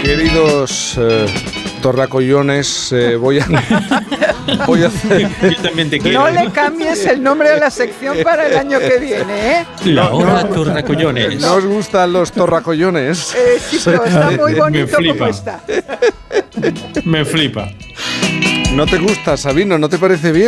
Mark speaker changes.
Speaker 1: Queridos torracollones, voy a hacer...
Speaker 2: Yo también te quiero.
Speaker 3: No le cambies el nombre de la sección para el año que viene, ¿eh?
Speaker 2: La hora torracollones.
Speaker 1: ¿No os gustan los torracollones?
Speaker 3: Sí, pero está muy bonito
Speaker 2: flipa.
Speaker 3: como está.
Speaker 2: Me flipa.
Speaker 1: ¿No te gusta, Sabino? ¿No te parece bien?